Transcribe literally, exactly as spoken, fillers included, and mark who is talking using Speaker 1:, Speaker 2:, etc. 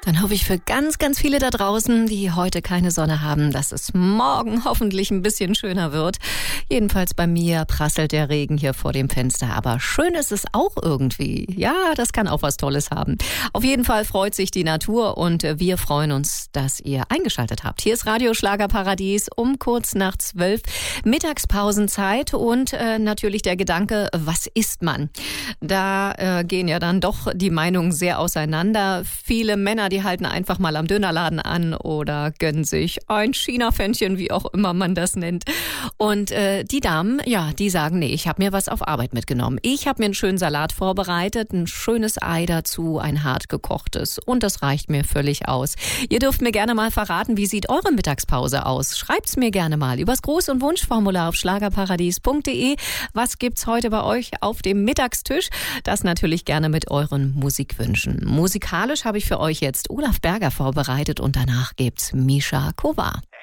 Speaker 1: Dann hoffe ich für ganz, ganz viele da draußen, die heute keine Sonne haben, dass es morgen hoffentlich ein bisschen schöner wird. Jedenfalls bei mir prasselt der Regen hier vor dem Fenster, aber schön ist es auch irgendwie. Ja, das kann auch was Tolles haben. Auf jeden Fall freut sich die Natur und wir freuen uns, dass ihr eingeschaltet habt. Hier ist Radio Schlagerparadies um kurz nach zwölf, Mittagspausenzeit und äh, natürlich der Gedanke, was isst man? Da äh, gehen ja dann doch die Meinungen sehr auseinander. Viele Männer, die halten einfach mal am Dönerladen an oder gönnen sich ein China-Pfännchen, wie auch immer man das nennt. Und äh, die Damen, ja, die sagen, nee, ich habe mir was auf Arbeit mitgenommen. Ich habe mir einen schönen Salat vorbereitet, ein schönes Ei dazu, ein hart gekochtes. Und das reicht mir völlig aus. Ihr dürft mir gerne mal verraten, wie sieht eure Mittagspause aus? Schreibt's mir gerne mal übers Gruß- und Wunschformular auf schlagerparadies punkt de. Was gibt's heute bei euch auf dem Mittagstisch? Das natürlich gerne mit euren Musikwünschen. Musikalisch habe ich für euch jetzt Olaf Berger vorbereitet und danach gibt's Misha Kovar.